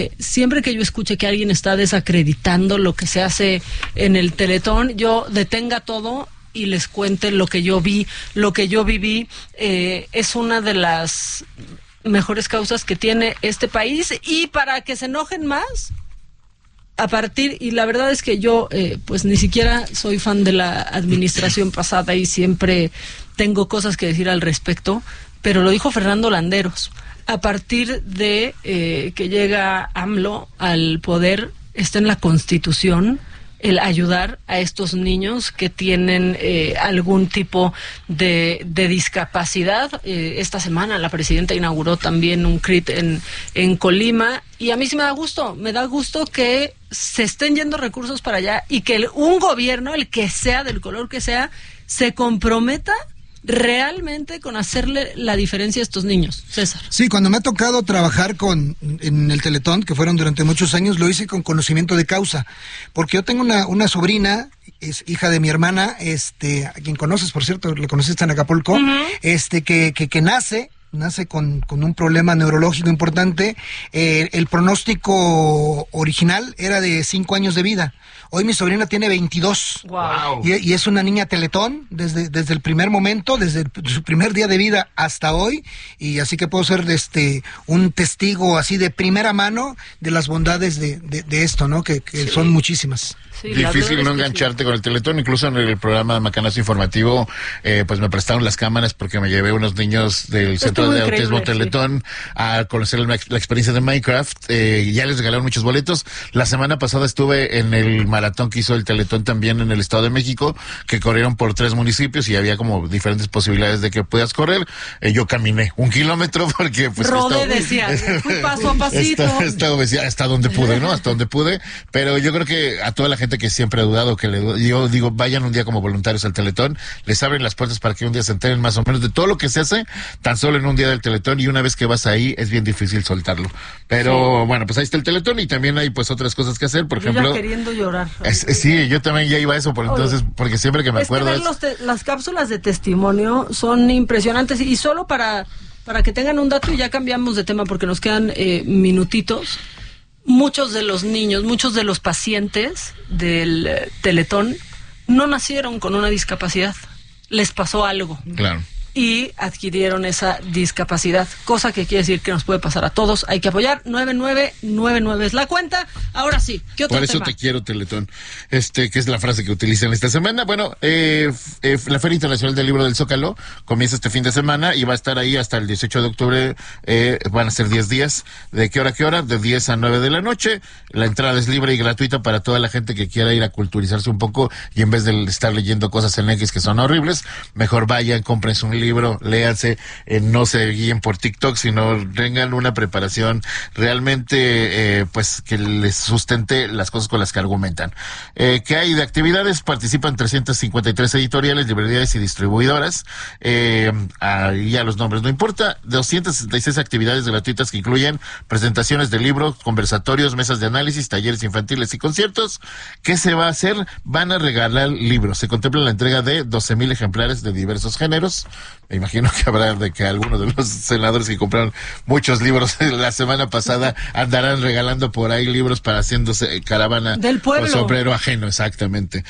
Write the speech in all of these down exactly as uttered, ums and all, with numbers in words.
Siempre que yo escuche que alguien está desacreditando lo que se hace en el Teletón, yo detenga todo y les cuente lo que yo vi, lo que yo viví. Eh, es una de las mejores causas que tiene este país, y para que se enojen más, a partir, y la verdad es que yo eh, pues ni siquiera soy fan de la administración pasada y siempre tengo cosas que decir al respecto, pero lo dijo Fernando Landeros. A partir de eh, que llega AMLO al poder, está en la Constitución el ayudar a estos niños que tienen eh, algún tipo de, de discapacidad. Eh, esta semana la presidenta inauguró también un C R I T en, en Colima, y a mí sí me da gusto, me da gusto que se estén yendo recursos para allá y que el, un gobierno, el que sea, del color que sea, se comprometa realmente con hacerle la diferencia a estos niños. César. Sí, cuando me ha tocado trabajar con en el Teletón, que fueron durante muchos años, lo hice con conocimiento de causa, porque yo tengo una, una sobrina, es hija de mi hermana, este, a quien conoces, por cierto, la conociste en Acapulco, uh-huh. este, que, que, que nace, nace con, con un problema neurológico importante. Eh, el pronóstico original era de cinco años de vida. Hoy mi sobrina tiene veintidós. Wow. Y, y es una niña Teletón desde, desde el primer momento, desde el, su primer día de vida hasta hoy. Y así que puedo ser este un testigo así de primera mano de las bondades de, de, de esto, ¿no? Que, que sí. son muchísimas. Sí, difícil no engancharte sí. con el Teletón. Incluso en el programa Macanazo Informativo, eh, pues me prestaron las cámaras porque me llevé unos niños del Centro de Autismo Teletón sí. a conocer la, la experiencia de Minecraft. Eh, ya les regalaron muchos boletos. La semana pasada estuve en el maratón que hizo el Teletón también en el Estado de México, que corrieron por tres municipios y había como diferentes posibilidades de que puedas correr. Eh, yo caminé un kilómetro porque pues... Rodé, decía, fui paso a pasito. Hasta, hasta, hasta donde pude, ¿no? Hasta donde pude. Pero yo creo que a toda la gente que siempre ha dudado, que le, yo digo, vayan un día como voluntarios al Teletón, les abren las puertas para que un día se enteren más o menos de todo lo que se hace tan solo en un día del Teletón, y una vez que vas ahí es bien difícil soltarlo. Pero sí. bueno, pues ahí está el Teletón, y también hay pues otras cosas que hacer, por yo ejemplo... Ya queriendo llorar. Es, sí, yo también ya iba a eso, por entonces, porque siempre que me es acuerdo... Que ver los te, las cápsulas de testimonio son impresionantes, y solo para, para que tengan un dato, y ya cambiamos de tema porque nos quedan eh, minutitos. Muchos de los niños, muchos de los pacientes del eh, Teletón no nacieron con una discapacidad, les pasó algo. Claro. Y adquirieron esa discapacidad, cosa que quiere decir que nos puede pasar a todos. Hay que apoyar. Nueve nueve nueve nueve es la cuenta. Ahora sí, ¿qué otro Por eso tema? Te quiero, Teletón, este que es la frase que utilizan esta semana. Bueno, eh, eh, la Feria Internacional del Libro del Zócalo comienza este fin de semana y va a estar ahí hasta el dieciocho de octubre. Eh, van a ser diez días. ¿De qué hora a qué hora? De diez a nueve de la noche. La entrada es libre y gratuita para toda la gente que quiera ir a culturizarse un poco, y en vez de estar leyendo cosas en X que son horribles, mejor vayan, cómprense un libro, léanse, eh, no se guíen por TikTok, sino tengan una preparación realmente eh, pues que les sustente las cosas con las que argumentan. Eh, ¿Qué hay de actividades? Participan trescientas cincuenta y tres editoriales, librerías y distribuidoras. Eh, ahí ya los nombres no importa. doscientas sesenta y seis actividades gratuitas que incluyen presentaciones de libros, conversatorios, mesas de análisis, talleres infantiles y conciertos. ¿Qué se va a hacer? Van a regalar libros. Se contempla la entrega de doce mil ejemplares de diversos géneros. Me imagino que habrá de que algunos de los senadores que compraron muchos libros la semana pasada andarán regalando por ahí libros para haciéndose caravana del pueblo. Con sombrero ajeno, exactamente.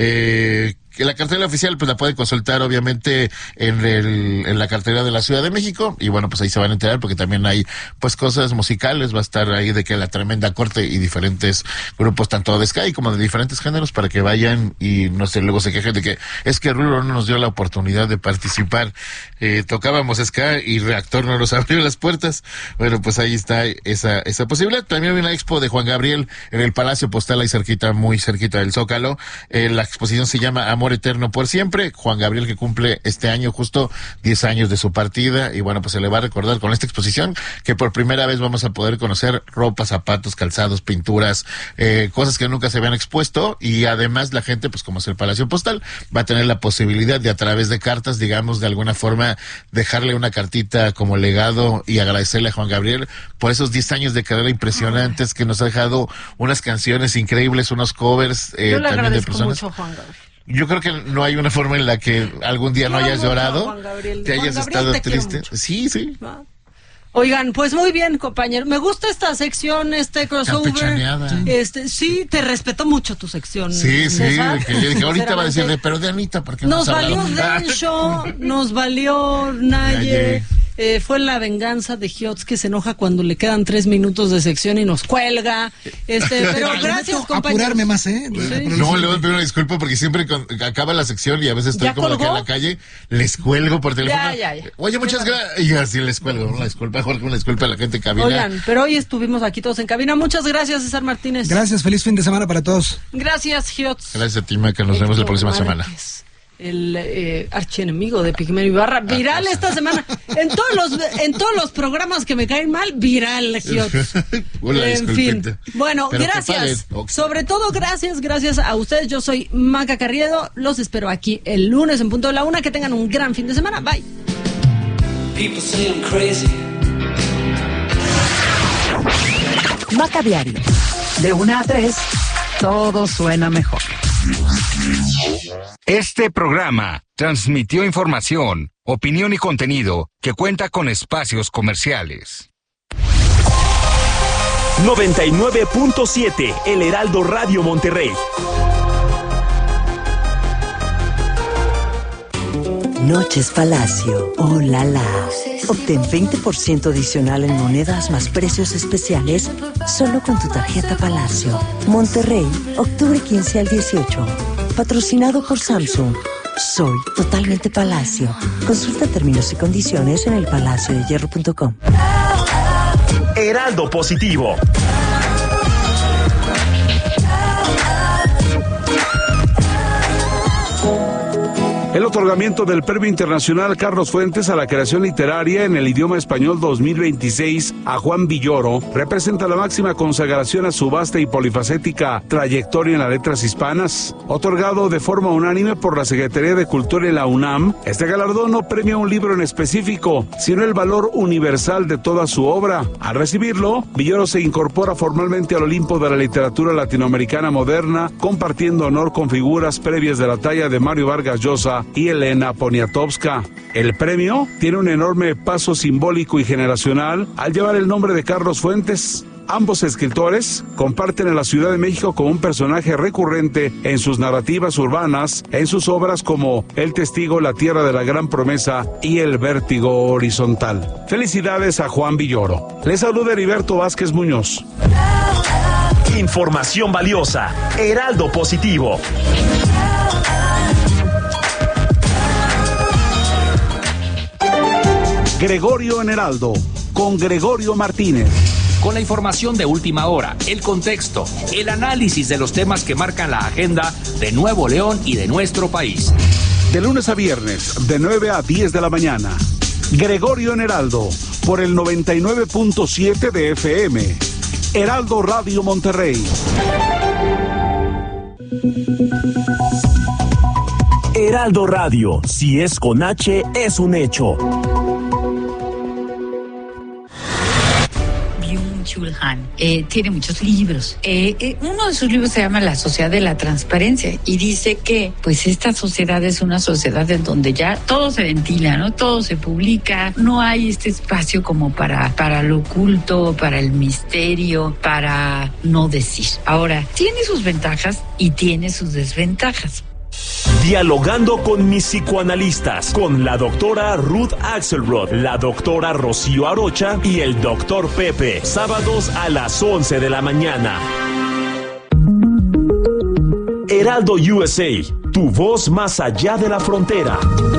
Eh, que la cartera oficial pues la pueden consultar obviamente en el en la cartera de la Ciudad de México, y bueno, pues ahí se van a enterar porque también hay pues cosas musicales, va a estar ahí de que la Tremenda Corte y diferentes grupos tanto de ska como de diferentes géneros para que vayan y no sé, luego se quejen de que es que Rulo no nos dio la oportunidad de participar. Eh, tocábamos ska y Reactor no nos abrió las puertas. Bueno, pues ahí está esa esa posibilidad. También hay una expo de Juan Gabriel en el Palacio Postal ahí cerquita, muy cerquita del Zócalo. Eh, la exposición se llama Amor Eterno por Siempre. Juan Gabriel, que cumple este año justo diez años de su partida, y bueno, pues se le va a recordar con esta exposición que por primera vez vamos a poder conocer ropa, zapatos, calzados, pinturas, eh, cosas que nunca se habían expuesto, y además la gente, pues como es el Palacio Postal, va a tener la posibilidad de a través de cartas, digamos, de alguna forma dejarle una cartita como legado y agradecerle a Juan Gabriel por esos diez años de carrera impresionantes. Ay. Que nos ha dejado unas canciones increíbles, unos covers eh, Yo le también de personas. Mucho a Juan Gabriel. Yo creo que no hay una forma en la que algún día no hayas llorado, te hayas estado triste. Sí, sí. Oigan, pues muy bien, compañero. Me gusta esta sección, este crossover. Este, sí, te respeto mucho tu sección. Sí, sí, que yo dije, ahorita va a decirle, pero de Anita, ¿por qué no nos valió Densho, nos valió Naye. Eh, fue la venganza de Hiots, que se enoja cuando le quedan tres minutos de sección y nos cuelga. Este, pero gracias, compañero. Apurarme más, ¿eh? ¿Sí? No, le voy a pedir una disculpa porque siempre con, acaba la sección y a veces estoy como aquí en la calle, les cuelgo por teléfono. Ya, ya, ya. Oye, muchas gracias. Y así les cuelgo. Una disculpa, Jorge, una disculpa a la gente en cabina. Oigan, pero hoy estuvimos aquí todos en cabina. Muchas gracias, César Martínez. Gracias, feliz fin de semana para todos. Gracias, Hiots. Gracias a ti, Maca. Nos vemos la próxima Márquez, semana. El eh, archienemigo de Pigmeo Ibarra, viral esta semana. En todos los en todos los programas que me caen mal, viral, Hiots. En fin. Bueno, pero gracias. Sobre todo, gracias, gracias a ustedes. Yo soy Maca Carriedo. Los espero aquí el lunes en punto de la una. Que tengan un gran fin de semana. Bye. People say I'm crazy. Maca Diario. De una a tres, todo suena mejor. Este programa transmitió información, opinión y contenido que cuenta con espacios comerciales. noventa y nueve punto siete El Heraldo Radio Monterrey. Noches Palacio, oh la la. Obtén veinte por ciento adicional en monedas más precios especiales solo con tu tarjeta Palacio. Monterrey, octubre quince al dieciocho. Patrocinado por Samsung. Soy totalmente Palacio. Consulta términos y condiciones en el palacio de hierro punto com. Heraldo Positivo. El otorgamiento del Premio Internacional Carlos Fuentes a la creación literaria en el idioma español dos mil veintiséis a Juan Villoro representa la máxima consagración a su vasta y polifacética trayectoria en las letras hispanas. Otorgado de forma unánime por la Secretaría de Cultura y la UNAM, este galardón no premia un libro en específico, sino el valor universal de toda su obra. Al recibirlo, Villoro se incorpora formalmente al Olimpo de la literatura latinoamericana moderna, compartiendo honor con figuras previas de la talla de Mario Vargas Llosa y Elena Poniatowska. El premio tiene un enorme paso simbólico y generacional al llevar el nombre de Carlos Fuentes. Ambos escritores comparten a la Ciudad de México como un personaje recurrente en sus narrativas urbanas, en sus obras como El Testigo, La Tierra de la Gran Promesa y El Vértigo Horizontal. Felicidades a Juan Villoro. Les saluda Heriberto Vázquez Muñoz. Información valiosa. Heraldo Positivo. Gregorio en Heraldo, con Gregorio Martínez. Con la información de última hora, el contexto, el análisis de los temas que marcan la agenda de Nuevo León y de nuestro país. De lunes a viernes, de nueve a diez de la mañana. Gregorio en Heraldo, por el noventa y nueve punto siete de F M. Heraldo Radio Monterrey. Heraldo Radio, si es con H, es un hecho. Chulhan eh, tiene muchos libros. Eh, eh, uno de sus libros se llama La Sociedad de la Transparencia y dice que, pues, esta sociedad es una sociedad en donde ya todo se ventila, ¿no? Todo se publica, no hay este espacio como para, para lo oculto, para el misterio, para no decir. Ahora, tiene sus ventajas y tiene sus desventajas. Dialogando con mis psicoanalistas, con la doctora Ruth Axelrod, la doctora Rocío Arocha y el doctor Pepe, sábados a las once de la mañana. Heraldo U S A, tu voz más allá de la frontera.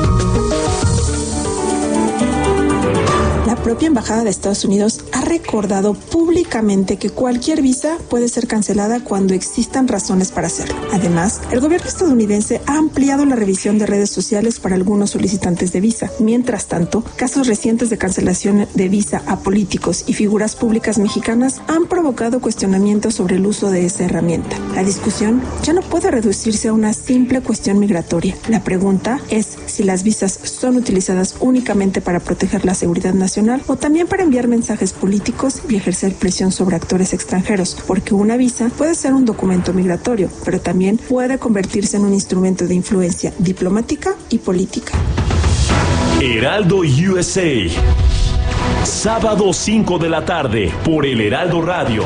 La propia Embajada de Estados Unidos ha recordado públicamente que cualquier visa puede ser cancelada cuando existan razones para hacerlo. Además, el gobierno estadounidense ha ampliado la revisión de redes sociales para algunos solicitantes de visa. Mientras tanto, casos recientes de cancelación de visa a políticos y figuras públicas mexicanas han provocado cuestionamientos sobre el uso de esa herramienta. La discusión ya no puede reducirse a una simple cuestión migratoria. La pregunta es si las visas son utilizadas únicamente para proteger la seguridad nacional o también para enviar mensajes políticos y ejercer presión sobre actores extranjeros, porque una visa puede ser un documento migratorio, pero también puede convertirse en un instrumento de influencia diplomática y política. Heraldo U S A. Sábado cinco de la tarde por El Heraldo Radio.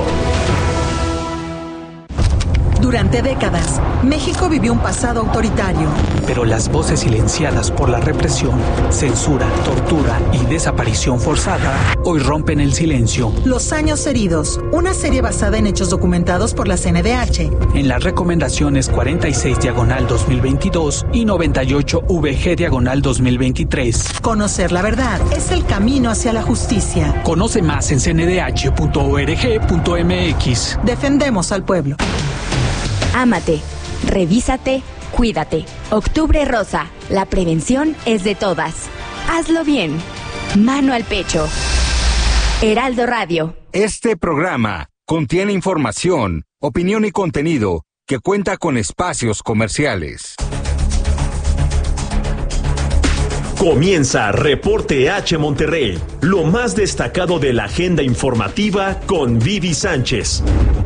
Durante décadas, México vivió un pasado autoritario. Pero las voces silenciadas por la represión, censura, tortura y desaparición forzada hoy rompen el silencio. Los años heridos, una serie basada en hechos documentados por la C N D H. En las recomendaciones cuarenta y seis diagonal dos mil veintidós y noventa y ocho V G diagonal dos mil veintitrés. Conocer la verdad es el camino hacia la justicia. Conoce más en c n d h punto org punto m x. Defendemos al pueblo. Ámate, revísate, cuídate. Octubre Rosa, la prevención es de todas. Hazlo bien. Mano al pecho. Heraldo Radio. Este programa contiene información, opinión y contenido que cuenta con espacios comerciales. Comienza Reporte H Monterrey, lo más destacado de la agenda informativa con Vivi Sánchez.